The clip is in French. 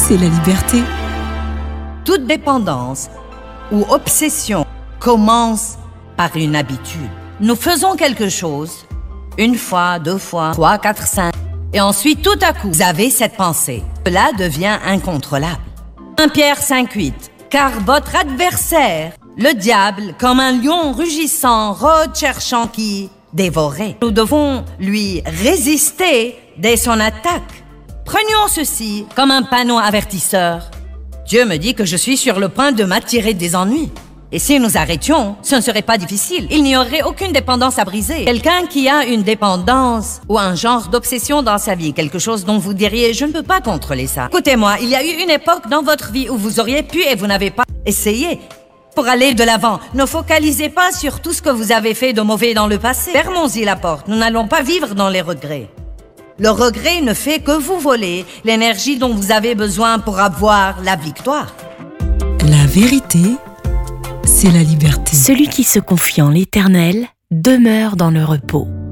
c'est la liberté. Toute dépendance ou obsession commence par une habitude. Nous faisons quelque chose, une fois, deux fois, 3, 4, 5, et ensuite tout à coup, vous avez cette pensée. Cela devient incontrôlable. 1 Pierre 5,8. Car votre adversaire, le diable, comme un lion rugissant, rôde cherchant qui dévorer. Nous devons lui résister dès son attaque. Prenons ceci comme un panneau avertisseur. Dieu me dit que je suis sur le point de m'attirer des ennuis. Et si nous arrêtions, ce ne serait pas difficile. Il n'y aurait aucune dépendance à briser. Quelqu'un qui a une dépendance ou un genre d'obsession dans sa vie, quelque chose dont vous diriez « je ne peux pas contrôler ça ». Écoutez-moi, il y a eu une époque dans votre vie où vous auriez pu et vous n'avez pas essayé. Pour aller de l'avant, ne focalisez pas sur tout ce que vous avez fait de mauvais dans le passé. Fermons-y la porte, nous n'allons pas vivre dans les regrets. Le regret ne fait que vous voler l'énergie dont vous avez besoin pour avoir la victoire. La vérité, c'est la liberté. Celui qui se confie en l'Éternel demeure dans le repos.